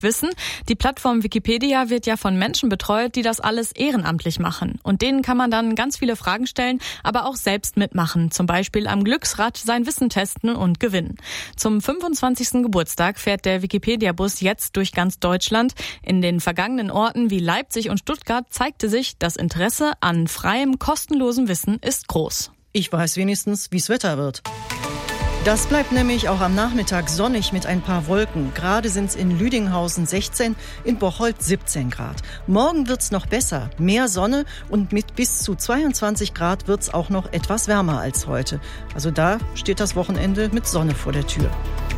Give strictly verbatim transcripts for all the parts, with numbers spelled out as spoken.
wissen, die Plattform Wikipedia wird ja von Menschen betreut, die das alles ehrenamtlich machen. Und denen kann man dann ganz viele Fragen stellen, aber auch selbst mitmachen. Zum Beispiel am Glücksrad sein Wissen testen und gewinnen. Zum fünfundzwanzigsten Geburtstag fährt der Wikipedia-Bus jetzt durch ganz Deutschland. In den vergangenen Orten wie Leipzig und Stuttgart zeigte sich, das Interesse an freiem, kostenlosem Wissen ist groß. Ich weiß wenigstens, wie's Wetter wird. Das bleibt nämlich auch am Nachmittag sonnig mit ein paar Wolken. Gerade sind es in Lüdinghausen sechzehn, in Bocholt siebzehn Grad. Morgen wird's noch besser, mehr Sonne und mit bis zu zweiundzwanzig Grad wird's auch noch etwas wärmer als heute. Also da steht das Wochenende mit Sonne vor der Tür.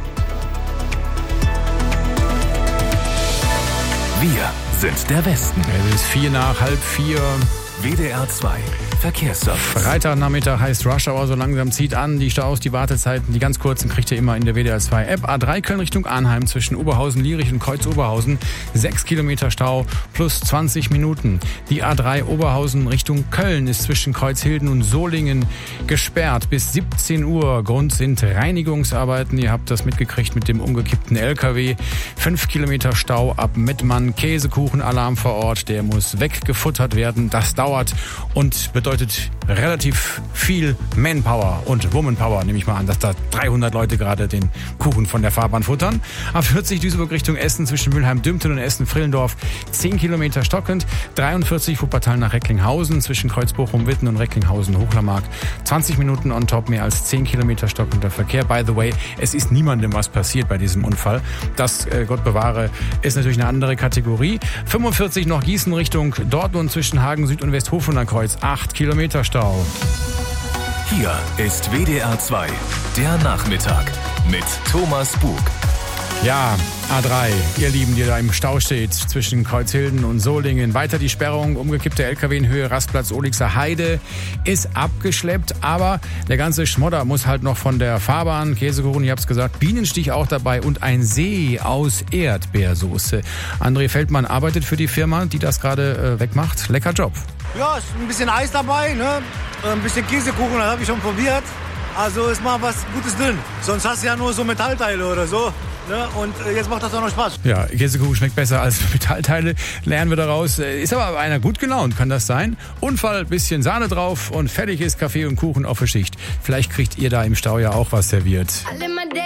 Wir sind der Westen. Es ist vier nach halb vier. W D R zwei Verkehrsservice. Freitagnachmittag heißt Rush Hour, so langsam zieht an. Die Staus, die Wartezeiten, die ganz kurzen kriegt ihr immer in der W D R zwei App. A drei Köln Richtung Arnheim zwischen Oberhausen, Lierich und Kreuz-Oberhausen. sechs Kilometer Stau plus zwanzig Minuten. Die A drei Oberhausen Richtung Köln ist zwischen Kreuzhilden und Solingen gesperrt bis siebzehn Uhr. Grund sind Reinigungsarbeiten. Ihr habt das mitgekriegt mit dem umgekippten L K W. fünf Kilometer Stau ab Mettmann. Käsekuchenalarm vor Ort. Der muss weggefuttert werden. Das dauert und bedeutet relativ viel Manpower und Womanpower, nehme ich mal an, dass da dreihundert Leute gerade den Kuchen von der Fahrbahn futtern. A vierzig Duisburg Richtung Essen zwischen Mülheim-Dümten und Essen-Frillendorf zehn Kilometer stockend. dreiundvierzig Wuppertal nach Recklinghausen zwischen Kreuzbochum-Witten und Recklinghausen-Hochlermark. zwanzig Minuten on top, mehr als zehn Kilometer stockender Verkehr. By the way, es ist niemandem was passiert bei diesem Unfall. Das, äh, Gott bewahre, ist natürlich eine andere Kategorie. fünfundvierzig noch Gießen Richtung Dortmund zwischen Hagen Süd und Westhofener Kreuz. acht Kilometer Stau. Hier ist W D R zwei, der Nachmittag mit Thomas Bug. Ja, A drei, ihr Lieben, die da im Stau steht zwischen Kreuzhilden und Solingen. Weiter die Sperrung, umgekippte L K W in Höhe Rastplatz Olixer Heide ist abgeschleppt, aber der ganze Schmodder muss halt noch von der Fahrbahn. Käsekuchen, ich hab's gesagt, Bienenstich auch dabei und ein See aus Erdbeersoße. André Feldmann arbeitet für die Firma, die das gerade äh, wegmacht. Lecker Job. Ja, ist ein bisschen Eis dabei, ne? Ein bisschen Käsekuchen, das habe ich schon probiert. Also ist mal was Gutes drin. Sonst hast du ja nur so Metallteile oder so. Ne? Und jetzt macht das auch noch Spaß. Ja, Käsekuchen schmeckt besser als Metallteile, lernen wir daraus. Ist aber einer gut gelaunt, kann das sein? Unfall, bisschen Sahne drauf und fertig ist Kaffee und Kuchen auf der Schicht. Vielleicht kriegt ihr da im Stau ja auch was serviert.